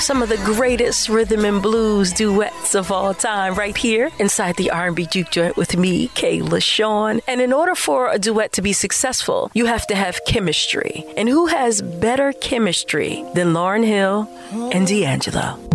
some of the greatest rhythm and blues duets of all time right here inside the R&B Juke Joint with me, Kayla Sean. And in order for a duet to be successful, you have to have chemistry. And who has better chemistry than Lauryn Hill and D'Angelo?